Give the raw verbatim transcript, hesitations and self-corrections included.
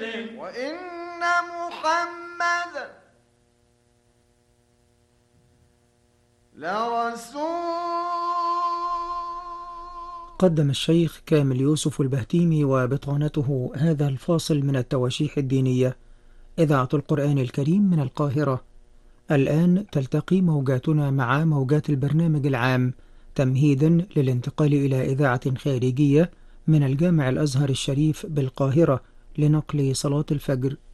وإن محمد لرسول. قدم الشيخ كامل يوسف البهتيمي وبطانته هذا الفاصل من التواشيح الدينية. إذاعة القرآن الكريم من القاهرة. الآن تلتقي موجاتنا مع موجات البرنامج العام تمهيدا للانتقال إلى إذاعة خارجية من الجامع الأزهر الشريف بالقاهرة لنقل صلاة الفجر.